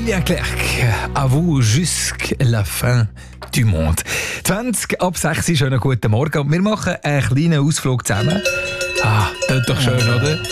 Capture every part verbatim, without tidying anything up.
Julien Clerc, à vous jusqu'à la fin du monde. zwanzig ab sechs ist schönen guten Morgen und wir machen einen kleinen Ausflug zusammen. Ah, das ist doch schön, ja. Oder?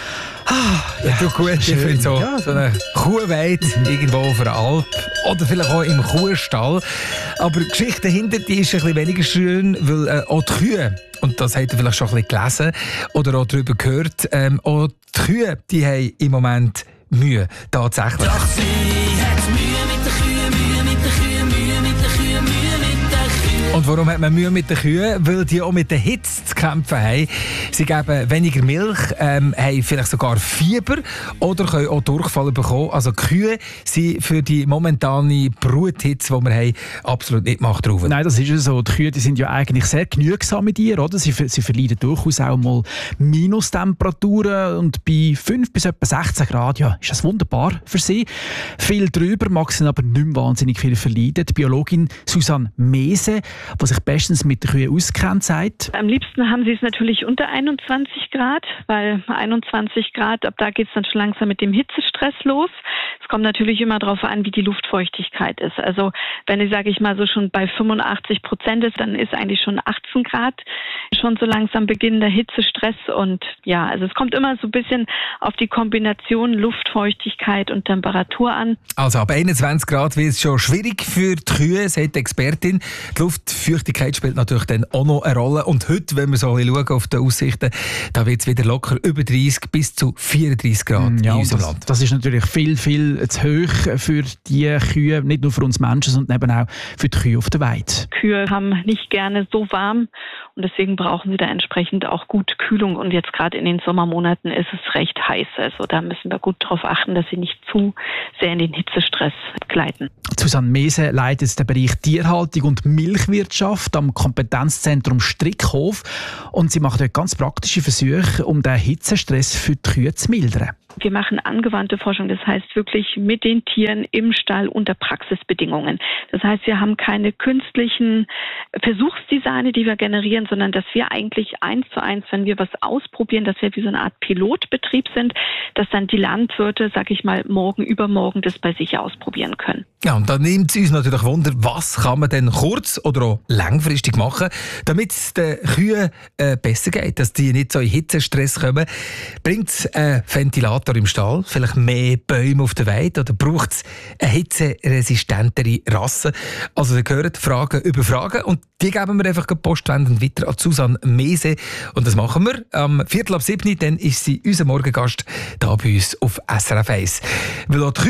Ah, ja, tut gut. Ich finde so, ja, so eine Kuhweide irgendwo auf der Alp oder vielleicht auch im Kuhstall. Aber die Geschichte dahinter, die ist ein bisschen weniger schön, weil äh, auch die Kühe, und das habt ihr vielleicht schon ein bisschen gelesen oder auch darüber gehört, ähm, auch die Kühe, die haben im Moment Mühe, tatsächlich. Doch sie hat Mühe mit den Kühen, Mühe mit den Kühen, Mühe mit den Kühen, Mühe mit den Kühen. Und warum hat man Mühe mit den Kühen? Weil die auch mit der Hitze zu kämpfen haben. Sie geben weniger Milch, ähm, haben vielleicht sogar Fieber oder können auch Durchfall bekommen. Also die Kühe sind für die momentane Bruthitze, die wir haben, absolut nicht Macht drauf. Nein, das ist ja so. Die Kühe die sind ja eigentlich sehr genügsame Tiere, oder? Sie, sie verleiden durchaus auch mal Minustemperaturen und bei fünf bis etwa sechzehn Grad, ja, ist das wunderbar für sie. Viel drüber mag sie aber nicht mehr wahnsinnig viel verleiden. Die Biologin Susanne Mese, die sich bestens mit den Kühen auskennt, sagt: Am liebsten haben sie es natürlich unter einundzwanzig Grad, weil einundzwanzig Grad, ab da geht es dann schon langsam mit dem Hitzestress los. Es kommt natürlich immer darauf an, wie die Luftfeuchtigkeit ist. Also wenn die, sage ich mal, so schon bei fünfundachtzig Prozent ist, dann ist eigentlich schon achtzehn Grad schon so langsam beginnender Hitzestress. Und ja, also es kommt immer so ein bisschen auf die Kombination Luftfeuchtigkeit und Temperatur an. Also ab einundzwanzig Grad wird es schon schwierig für die Kühe, sagt die Expertin. Die Luftfeuchtigkeit spielt natürlich dann auch noch eine Rolle. Und heute, wenn wir so ein bisschen schauen auf die Aussichten, da wird es wieder locker über dreißig bis zu vierunddreißig Grad ja, in unserem das, Land. Das ist natürlich viel, viel zu hoch für die Kühe, nicht nur für uns Menschen, sondern eben auch für die Kühe auf der Weide. Kühe haben nicht gerne so warm und deswegen brauchen sie da entsprechend auch gut Kühlung. Und jetzt gerade in den Sommermonaten ist es recht heiß. Also da müssen wir gut darauf achten, dass sie nicht zu sehr in den Hitzestress gleiten. Susanne Mese leitet den Bereich Tierhaltung und Milchwirtschaft am Kompetenzzentrum Strickhof. Und sie macht dort ganz praktische Versuche, um den Hitzestress für die Kühe zu mildern. Wir machen angewandte Forschung, das heißt wirklich mit den Tieren im Stall unter Praxisbedingungen. Das heißt, wir haben keine künstlichen Versuchsdesigne, die wir generieren, sondern dass wir eigentlich eins zu eins, wenn wir was ausprobieren, dass wir wie so eine Art Pilotbetrieb sind, dass dann die Landwirte, sag ich mal, morgen, übermorgen das bei sich ausprobieren können. Ja, und dann nimmt es uns natürlich Wunder, was kann man denn kurz- oder auch langfristig machen, damit es den Kühen äh, besser geht, dass die nicht so in Hitzestress kommen. Bringt es einen Ventilator im Stall, vielleicht mehr Bäume auf der Weide oder braucht es eine hitzeresistentere Rasse? Also ihr hört Fragen über Fragen und die geben wir einfach postwendend weiter an Susanne Mese. Und das machen wir am Viertel ab sieben, dann ist sie unser Morgengast hier bei uns auf S R F eins. Weil auch die